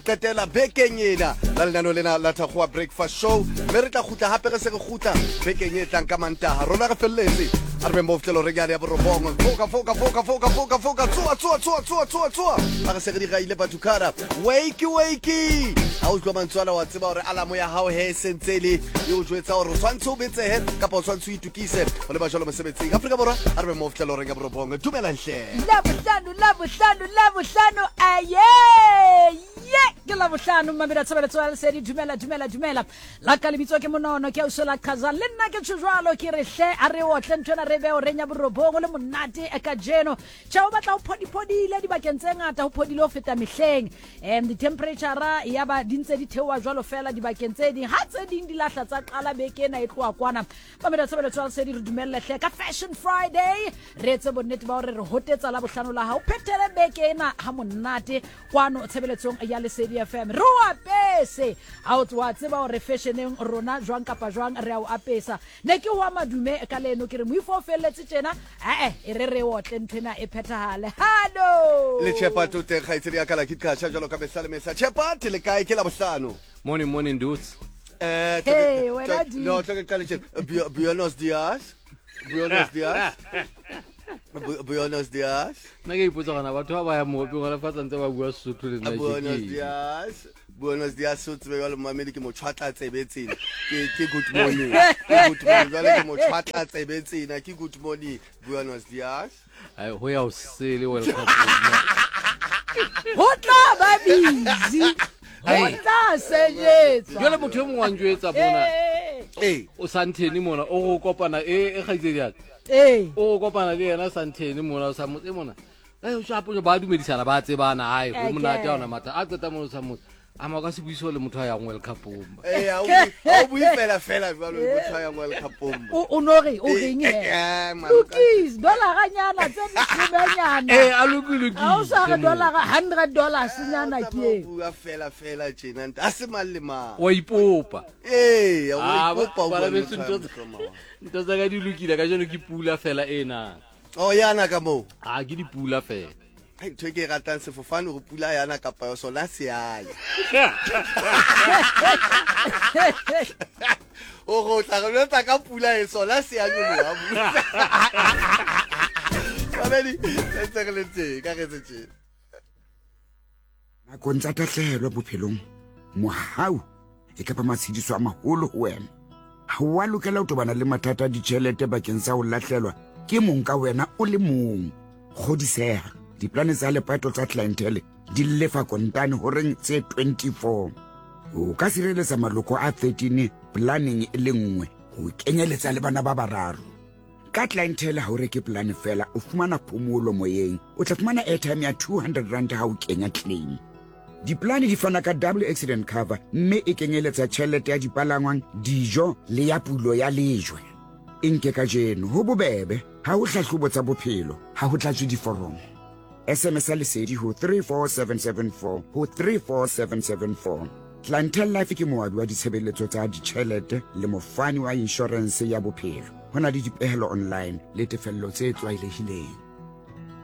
Katela bekeng ena la lenano lena la Thakgoa Breakfast Show me re tla khutla hape re se re khutla bekeng e tlang ka Mantaha rona re felletse a re moftlelo re gane ya borobong foka tsua ba re se re di gaile bathukara wakey ha o tlo mantswana wa tseba hore alamo ya hao he sentsele yo jwetsa hore o tshwantse o betsehe kapa o tshwantse o itukise o le ba jalo mosebetsing Afrika Borwa a re moftlelo re ga borobong dumela nhle labohlano aye ke labohlano mamela tshebeletso ya lesedi dumela la ka lebitso ke monono ke usola qaza le nna ke tshwalo ke re hle a re otle ntwana re be o renya borobong le monate e ka jeno tjao batla o podile di bakeng tse ngata o podile o feta mehleng the temperature ya ba dintse di thewa jwalo fela di bakeng tse ding ha tse ding di lahla tsa qala beke na e tloa kwana mamela tshebeletso ya lesedi re dumelle hle ka Fashion Friday re tse bonnete ba hore re hotetsa la bohlano la ha o phethele beke ena ha monate kwano tshebeletsong ya lesedi FM ro apese a o tswa tseba hore fashioneng rona jwang kapa jwang re a o apesa ne ke wa madume ka leno ke re moifo felletse tjena e re otle nthena e phethahale halo le chepa tote khaitsedi ya kala kitkacha jalo ka mesa chepa tele kae ke la bohlano Morning dudes. Hey, wena di no tloke kale Buenos dias Buenos dias. Na ke ipotsa gana batho ba ya mo pengwa la fatsa ntse ba bua Sotho le nna Buenos dias sotse be le mamedi ke mo tshwatla tsebetseng ke good morning jwale ke mo tshwatla tsebetseng ke good morning Buenos dias ai ho ya o sele welcome hotla ba busy hotla sejetsa jole motho mo wanjwetsa bona o santheni mona o go kopana e gaitsediatsa o kopana le yena santheni mona o sa motse mona o shapo ba dumedisana ba tsebana ai go monate ona mata a tseta mo sa motse ama ka se buiso le motho ya ngwe le kapomba a bui fela ba le motho ya ngwe le kapomba o no re o reng cookies dollar nyana tse ditsebanyana a luki a o sa re dollar $100 nyana ke bua fela tjena a se mal le ma wa ipopa wa ipopa ba le ntse ga di lukile ka jeno ke pula fela ena yana ka mo ke di pula fela ntho ke ratang sefofane go pula yana kapa yo sona seaya o go tla go nta ka pula e sona seaya mo babedi tsegeletse ka getse na kontsa tatlhelwa bophelong mohau e ka ba matshidiso a maholo ho wena ha wa lokela o tobana le mathata di tšhelete bakeng sa ho lahlelwa ke mong ka wena o le mong godiseha diplane tsa lepato tsa clientele di lefa kontane horeng tse 24 o ka sireletsa maloko a 13 planning e le nngwe ho kenyeletsa le bana ba bararo ka clientele ha o reke plan fela o fumana phomolo moyeng o tla fumana airtime ya 200 rand ha o kenya claim diplane di fana ka double accident cover mme e kenyeletsa tjhelete ya dipalangwang dijo le ya pulo ya lejwe inke ka jeno ho bobebe ha o hlahlobo tsa bophelo ha ho tlatswe diforomo SMS lesedi ho 34774 ho 34774 Clientele Life ke moabi wa ditshebeletso tsa ditjhelete le mofani wa insurance ya bophelo hona le dipehelo online le tefello tse tlwaelehileng